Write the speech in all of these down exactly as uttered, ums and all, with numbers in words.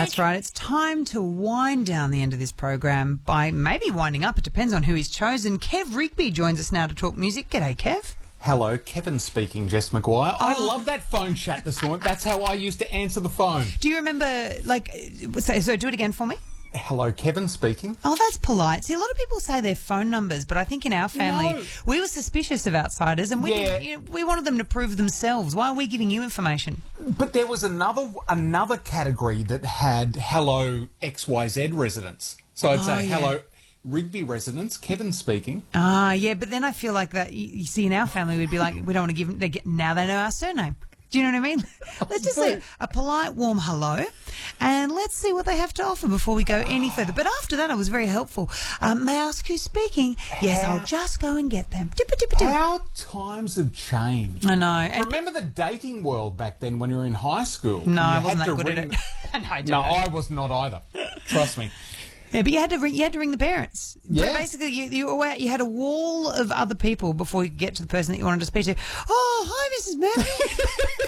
That's right. It's time to wind down the end of this program by maybe winding up. It depends on who is chosen. Kev Rigby joins us now to talk music. G'day, Kev. Hello, Kevin speaking, Jess McGuire. I Oh. love that phone chat this morning. That's how I used to answer the phone. Do you remember, like, so, so do it again for me? Hello, Kevin speaking. Oh, that's polite. See, a lot of people say their phone numbers, but I think in our family, No. we were suspicious of outsiders and we, Yeah. didn't- you know, we wanted them to prove themselves. Why are we giving you information? But there was another another category that had hello X Y Z residents. So I'd Oh, say yeah. hello Rigby residents, Kevin speaking. Ah, yeah, but then I feel like that, you, you see, in our family, we'd be like, we don't want to give them, they get, now they know our surname. Do you know what I mean? Let's just say a polite, warm hello, and let's see what they have to offer before we go any further. But after that, it was very helpful. Um, may I ask who's speaking? Yes, I'll just go and get them. Dippa, dippa, dippa. How times have changed. I know. And Remember the dating world back then when you were in high school? no, You I had wasn't to that good at ring it. the- no, I don't No, know. I was not either. Trust me. Yeah, but you had to ring, you had to ring the parents. Yeah. But basically, you you, were, you had a wall of other people before you could get to the person that you wanted to speak to. Oh, hi, Missus Murphy.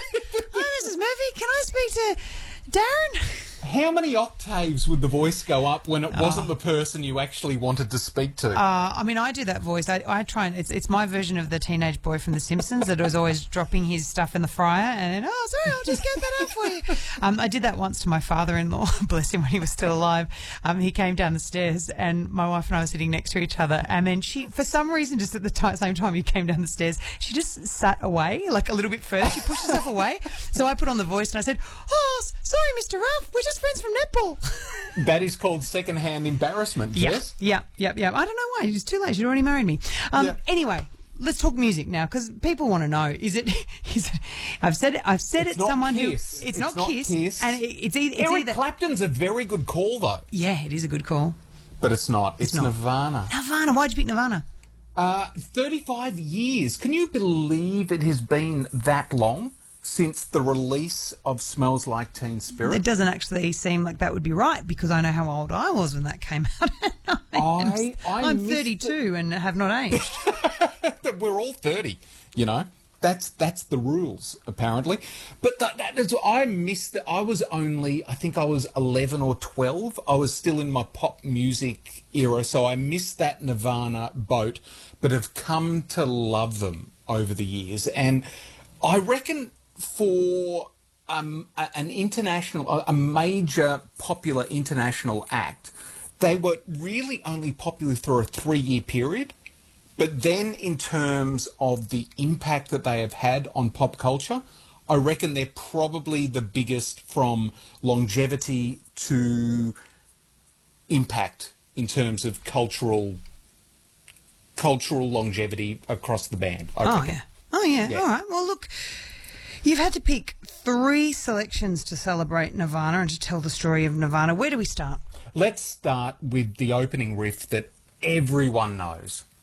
Hi, Missus Murphy. Can I speak to Darren? How many octaves would the voice go up when it wasn't the person you actually wanted to speak to? Uh, I mean, I do that voice. I, I try and it's it's my version of the teenage boy from The Simpsons that was always dropping his stuff in the fryer and then, oh, sorry, I'll just get that out for you. Um, I did that once to my father-in-law, bless him, when he was still alive. Um, he came down the stairs and my wife and I were sitting next to each other, and then she, for some reason, just at the ti same time he came down the stairs, she just sat away, like a little bit further. She pushed herself away. So I put on the voice and I said, oh, s- sorry, Mister Ralph, we're just friends from netball. That is called second-hand embarrassment, Yeah, Jess. yeah, yeah, yeah. I don't know why. It's too late. She'd already married me. Um, Yeah. Anyway, let's talk music now because people want to know. Is it? Is it? I've said it. I've said It's it. not Someone Kiss. who. It's It's not, not Kiss. Kiss. And it, it's either. It's Eric either. Clapton's a very good call, though. Yeah, it is a good call. But it's not. It's, not. Nirvana. Nirvana. Why'd you pick Nirvana? Uh, thirty-five years. Can you believe it has been that long since the release of Smells Like Teen It Spirit? doesn't actually seem like that would be right because I know how old I was when that came out. I- I I'm missed thirty-two and have not aged. We're all thirty, you know. That's that's the rules, apparently. But that, that is, I missed it. I was only, I think I was eleven or twelve. I was still in my pop music era, so I missed that Nirvana boat, but have come to love them over the years. And I reckon for um, a- an international, a- a major popular international act, they were really only popular for a three-year period. But then in terms of the impact that they have had on pop culture, I reckon they're probably the biggest from longevity to impact in terms of cultural cultural longevity across the band. I Oh reckon. yeah. Oh yeah. Yeah. All right. Well, look, you've had to pick three selections to celebrate Nirvana and to tell the story of Nirvana. Where do we start? Let's start with the opening riff that everyone knows.